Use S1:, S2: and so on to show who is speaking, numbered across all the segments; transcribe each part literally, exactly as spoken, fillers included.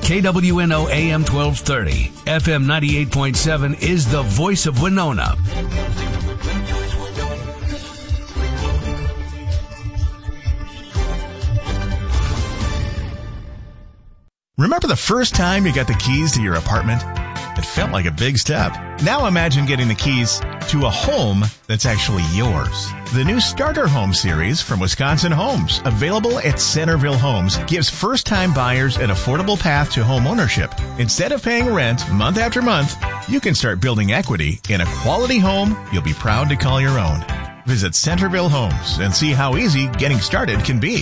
S1: K W N O A M twelve thirty, F M ninety-eight point seven is the voice of Winona.
S2: Remember the first time you got the keys to your apartment? It felt like a big step. Now imagine getting the keys to a home that's actually yours. The new Starter Home series from Wisconsin Homes, available at Centerville Homes, gives first-time buyers an affordable path to home ownership. Instead of paying rent month after month, you can start building equity in a quality home you'll be proud to call your own. Visit Centerville Homes and see how easy getting started can be.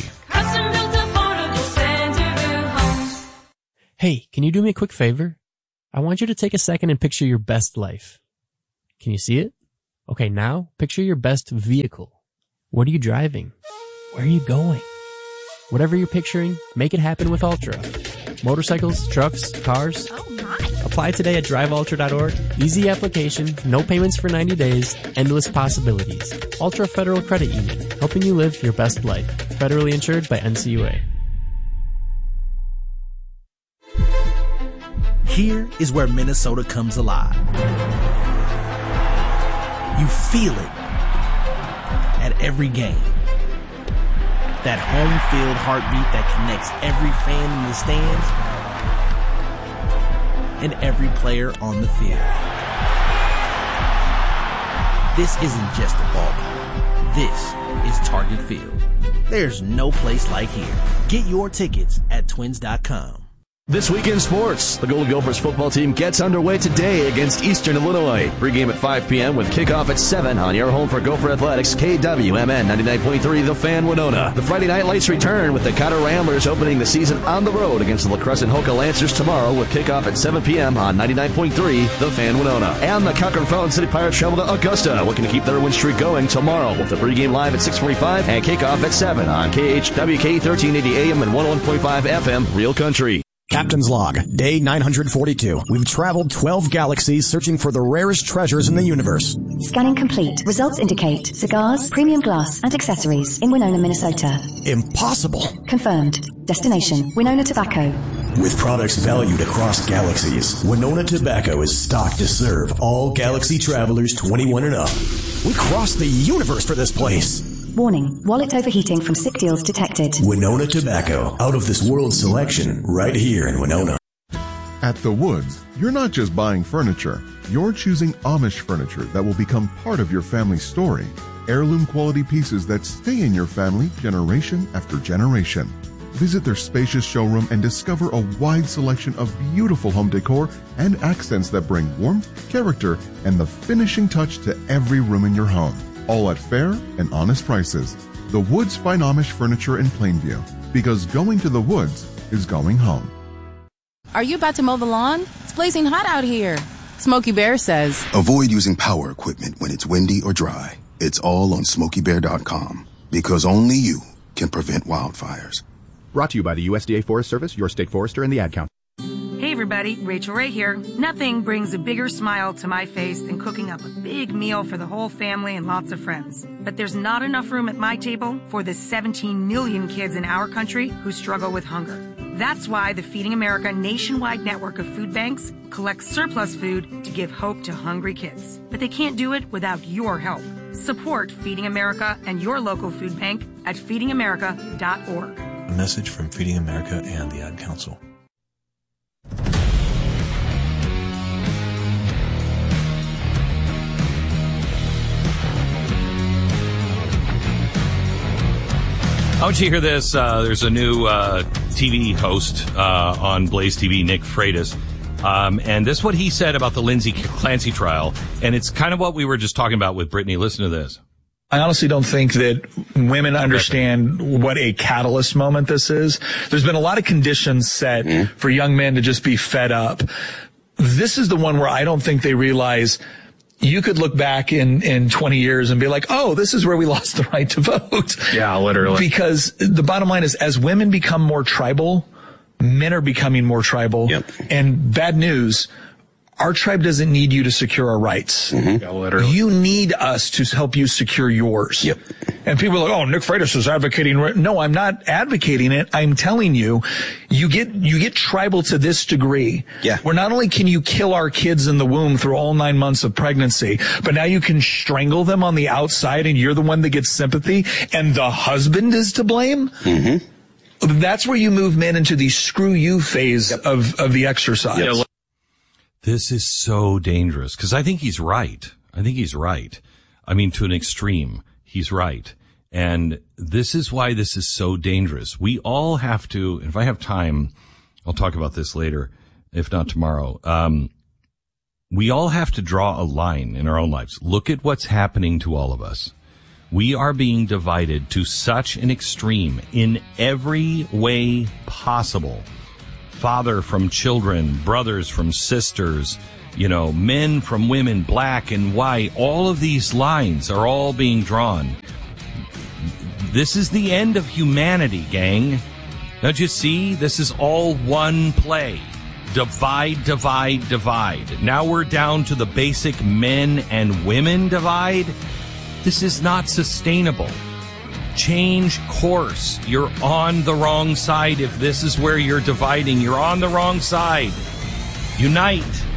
S3: Hey, can you do me a quick favor? I want you to take a second and picture your best life. Can you see it? Okay, now picture your best vehicle. What are you driving? Where are you going? Whatever you're picturing, make it happen with Ultra. Motorcycles, trucks, cars.
S4: Oh my.
S3: Apply today at drive ultra dot org. Easy application, no payments for ninety days, endless possibilities. Ultra Federal Credit Union, helping you live your best life. Federally insured by N C U A.
S5: Here is where Minnesota comes alive. You feel it at every game. That home field heartbeat that connects every fan in the stands and every player on the field. This isn't just a ballpark. This is Target Field. There's no place like here. Get your tickets at twins dot com.
S6: This week in sports, the Golden Gophers football team gets underway today against Eastern Illinois. Pre-game at five p.m. with kickoff at seven on your home for Gopher Athletics, K W M N ninety-nine point three, The Fan Winona. The Friday night lights return with the Cotter Ramblers opening the season on the road against the La Crescent Hoka Lancers tomorrow with kickoff at seven p.m. on ninety-nine point three, The Fan Winona. And the Cochran Fountain City Pirates travel to Augusta, looking to keep their win streak going tomorrow with the pre-game live at six forty-five and kickoff at seven on K H W K thirteen eighty A M and one oh one point five F M, Real Country.
S7: Captain's Log, day nine hundred forty-two. We've traveled twelve galaxies searching for the rarest treasures in the universe.
S8: Scanning complete. Results indicate cigars, premium glass, and accessories in Winona, Minnesota.
S7: Impossible.
S8: Confirmed. Destination, Winona Tobacco.
S7: With products valued across galaxies, Winona Tobacco is stocked to serve all galaxy travelers twenty-one and up. We crossed the universe for this place.
S8: Warning, wallet overheating from sick deals detected.
S7: Winona Tobacco, out of this world selection, right here in Winona.
S9: At The Woods, you're not just buying furniture. You're choosing Amish furniture that will become part of your family's story. Heirloom quality pieces that stay in your family generation after generation. Visit their spacious showroom and discover a wide selection of beautiful home decor and accents that bring warmth, character, and the finishing touch to every room in your home. All at fair and honest prices. The Woods Fine Amish Furniture in Plainview. Because going to the Woods is going home.
S4: Are you about to mow the lawn? It's blazing hot out here. Smokey Bear says,
S10: avoid using power equipment when it's windy or dry. It's all on smokey bear dot com. Because only you can prevent wildfires.
S11: Brought to you by the U S D A Forest Service, your state forester, and the Ad Council.
S12: Hey everybody, Rachel Ray here. Nothing brings a bigger smile to my face than cooking up a big meal for the whole family and lots of friends. But there's not enough room at my table for the seventeen million kids in our country who struggle with hunger. That's why the Feeding America nationwide network of food banks collects surplus food to give hope to hungry kids. But they can't do it without your help. Support Feeding America and your local food bank at feeding america dot org.
S13: A message from Feeding America and the Ad Council.
S14: How would you hear this? Uh, there's a new uh, T V host uh, on Blaze T V, Nick Freitas. Um, and this is what he said about the Lindsay Clancy trial. And it's kind of what we were just talking about with Brittany. Listen to this.
S15: I honestly don't think that women understand what a catalyst moment this is. There's been a lot of conditions set mm-hmm. for young men to just be fed up. This is the one where I don't think they realize you could look back in, in twenty years and be like, oh, this is where we lost the right to vote.
S16: Yeah, literally.
S15: Because the bottom line is, as women become more tribal, men are becoming more tribal.
S16: Yep.
S15: And bad news, our tribe doesn't need you to secure our rights.
S16: Mm-hmm.
S15: You need us to help you secure yours.
S16: Yep.
S15: And people are like, oh, Nick Freitas is advocating. No, I'm not advocating it. I'm telling you, you get, you get tribal to this degree.
S16: Yeah.
S15: Where not only can you kill our kids in the womb through all nine months of pregnancy, but now you can strangle them on the outside and you're the one that gets sympathy and the husband is to blame.
S16: Mm-hmm.
S15: That's where you move men into the screw you phase yep. of, of the exercise.
S14: Yep. This is so dangerous because I think he's right. I think he's right. I mean, to an extreme, he's right. And this is why this is so dangerous. We all have to, if I have time, I'll talk about this later, if not tomorrow. Um, we all have to draw a line in our own lives. Look at what's happening to all of us. We are being divided to such an extreme in every way possible. Father from children, brothers from sisters, you know, men from women, black and white. All of these lines are all being drawn. This is the end of humanity, gang. Don't you see? This is all one play. Divide, divide, divide. Now we're down to the basic men and women divide. This is not sustainable. Change course. You're on the wrong side. If this is where you're dividing, you're on the wrong side. Unite.